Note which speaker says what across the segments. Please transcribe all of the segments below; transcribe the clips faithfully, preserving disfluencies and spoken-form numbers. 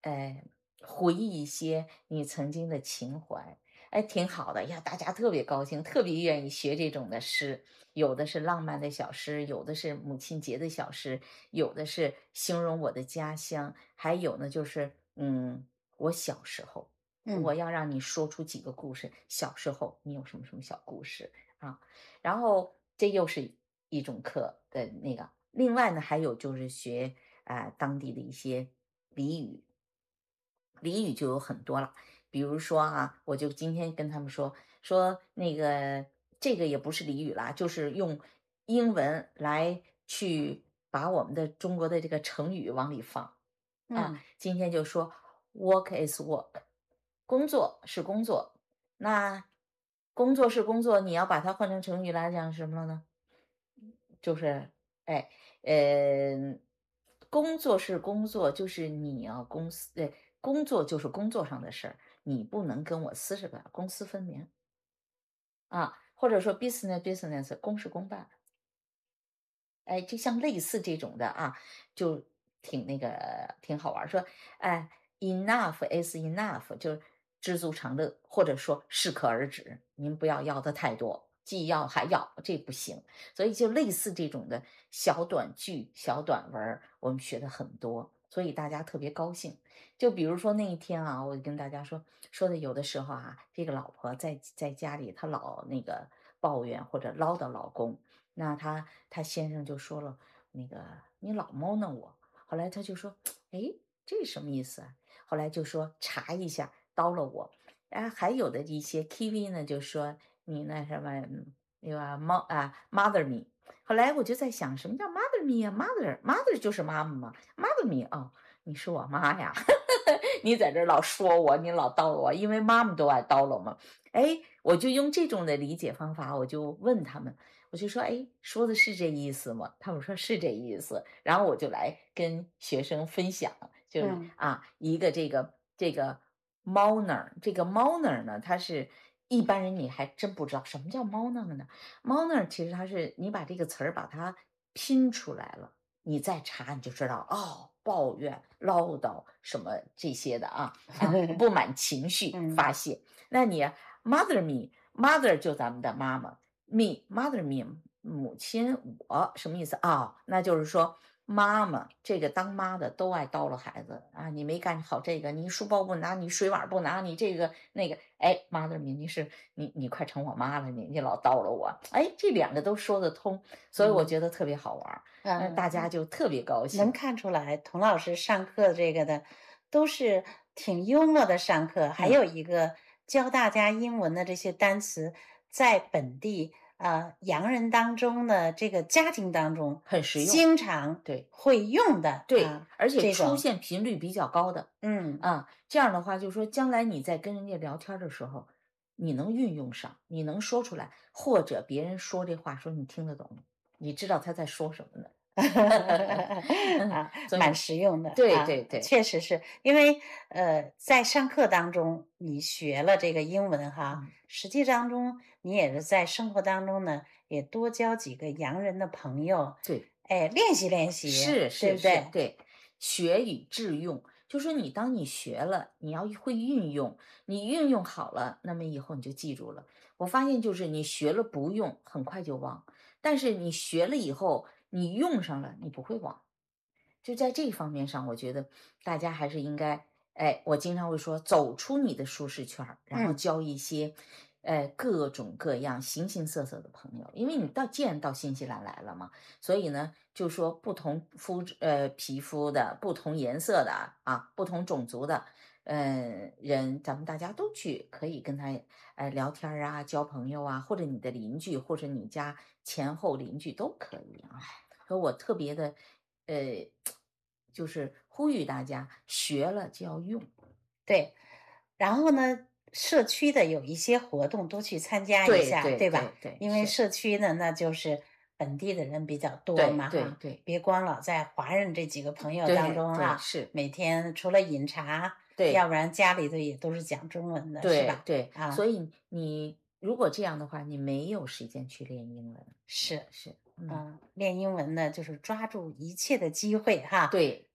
Speaker 1: 呃，回忆一些你曾经的情怀。哎，挺好的呀，大家特别高兴，特别愿意学这种的诗。有的是浪漫的小诗，有的是母亲节的小诗，有的是形容我的家乡，还有呢就是，嗯，我小时候，我
Speaker 2: 嗯。
Speaker 1: 要让你说出几个故事，小时候你有什么什么小故事，啊。然后这又是一种课的那个。另外呢，还有就是学，啊，当地的一些俚语。俚语就有很多了，比如说啊，我就今天跟他们说，说那个这个也不是俚语啦，就是用英文来去把我们的中国的这个成语往里放。啊，
Speaker 2: 嗯。
Speaker 1: 今天就说 work is work，工作是工作。那工作是工作，你要把它换成成语来讲什么呢？就是，哎，呃，工作是工作，就是你要公司呃，工作就是工作上的事儿，你不能跟我私事的公私分明。啊，或者说 business business，公事公办。哎，就像类似这种的啊，就挺那个挺好玩儿，说，哎，enough is enough，就知足常乐，或者说适可而止，您不要要得太多，既要还要，这不行。所以就类似这种的小短句、小短文儿，我们学得很多，所以大家特别高兴。就比如说那一天啊，我跟大家说，说的有的时候啊，这个老婆在在家里，她老那个抱怨或者唠叨老公，那她她先生就说了，那个“你老猫弄我”，后来她就说，诶，这什么意思啊？后来就说查一下，叨了我。然后还有的一些 Kiwi 呢，就说你那什么，那个猫啊，mother me。后来我就在想什么叫 mother me 啊，mother mother 就是妈妈嘛，mother me，哦，你是我妈呀，你在这儿老说我，你老叨我，因为妈妈都爱叨唠嘛。诶，我就用这种的理解方法，我就问他们，我就说：“诶，说的是这意思吗？”他们说：“是这意思。”然后我就来跟学生分享，就是，
Speaker 2: 嗯。
Speaker 1: 啊，一个这个这个 mourner，这个 mourner 呢，它是一般人你还真不知道什么叫 mourner 呢？mourner 其实它是你把这个词儿把它拼出来了，你再查你就知道，哦，抱怨、唠叨什么这些的啊，啊，不满情绪
Speaker 2: 嗯。
Speaker 1: 发泄。那你 mother me，mother 就咱们的妈妈，me mother me，母亲，我，什么意思？啊，那就是说妈妈，这个当妈的都爱叨唠孩子，啊，你没干好这个，你书包不拿，你水碗不拿，你这个那个，哎，mother me，你是你你快成我妈了，你你老叨唠我。哎，这两个都说得通，所以我
Speaker 2: 嗯。
Speaker 1: 觉得特别好玩儿，呃，
Speaker 2: 嗯，
Speaker 1: 大家就特别高
Speaker 2: 能
Speaker 1: 兴。
Speaker 2: 看出来，童老师上课这个的都是挺幽默地上课，还
Speaker 1: 嗯。
Speaker 2: 有一个教大家英文的这些单词，在本地，呃，洋人当中的这个家庭当中，
Speaker 1: 很实用，
Speaker 2: 经常
Speaker 1: 对。
Speaker 2: 会用的，
Speaker 1: 对，
Speaker 2: 啊，
Speaker 1: 而且
Speaker 2: 这种。
Speaker 1: 出现频率比较高的。
Speaker 2: 嗯。
Speaker 1: 啊，这样的话就是说将来你在跟人家聊天儿的时候，你能运用上，你能说出来，或者别人说这话说你听得懂，你知道他在说什么呢。嗯，
Speaker 2: 啊，
Speaker 1: 所以
Speaker 2: 蛮实用的，
Speaker 1: 对
Speaker 2: 啊，
Speaker 1: 对对。
Speaker 2: 确实是。因为，呃，在上课当中，你学了这个英文哈，
Speaker 1: 嗯。
Speaker 2: 实际当中你也是在生活当中呢，也多交几个洋人的朋友，
Speaker 1: 对。
Speaker 2: 哎，练习练习，
Speaker 1: 是是是，
Speaker 2: 对不对？
Speaker 1: 对，学以致用。就说你当你学了，你要会运用，你运用好了，那么以后你就记住了。我发现就是你学了不用，很快就忘，但是你学了以后，你用上了，你不会忘。就在这方面上，我觉得大家还是应该哎，我经常会说走出你的舒适圈儿，然后
Speaker 2: 嗯。
Speaker 1: 交一些，呃，各种各样形形色色的朋友。因为你到既然到新西兰来了嘛，所以呢，就说不同肤质呃，皮肤的，不同颜色的，啊，不同种族的，呃，人，咱们大家都去可以跟他，呃，聊天儿啊，交朋友啊，或者你的邻居，或者你家前后邻居都可以啊。所以我特别地，呃，就是呼吁大家学了就要用。
Speaker 2: 对，然后呢，社区的有一些活动多去参加一下，
Speaker 1: 对对
Speaker 2: 对吧？
Speaker 1: 对对，
Speaker 2: 因为
Speaker 1: 是。
Speaker 2: 社区呢，那就是本地的人比较多
Speaker 1: 对
Speaker 2: 嘛哈，
Speaker 1: 对对。
Speaker 2: 别光老在华人这几个朋友当
Speaker 1: 对对，
Speaker 2: 中哈，
Speaker 1: 是。
Speaker 2: 每天除了饮茶，要
Speaker 1: 对。
Speaker 2: 不然家里头也都是讲中文的，是吧？
Speaker 1: 对对，所
Speaker 2: 啊。
Speaker 1: 以你如果这样的话，你没有时间去练英文，
Speaker 2: 是，
Speaker 1: 是，嗯。
Speaker 2: 嗯，练英文呢，就是抓住一切的机会哈。
Speaker 1: 对。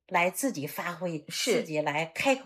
Speaker 2: 来自己发挥，自
Speaker 1: 是。
Speaker 2: 己来开口